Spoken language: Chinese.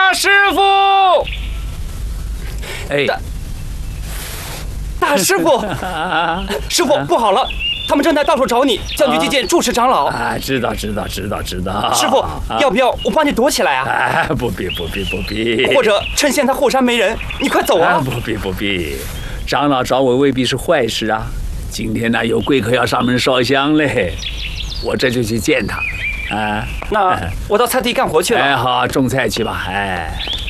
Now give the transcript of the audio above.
大师傅！哎， 大师傅，师傅不好了，他们正在到处找你，叫你去见住持长老。 啊，知道。师傅，要不要我帮你躲起来啊？ 哎，不必。 或者趁现在后山没人，你快走啊！ 不必。长老找我未必是坏事啊。今天呢，有贵客要上门烧香嘞，我这就去见他。啊， 那我到菜地干活去了。 哎，好，种菜去吧。哎。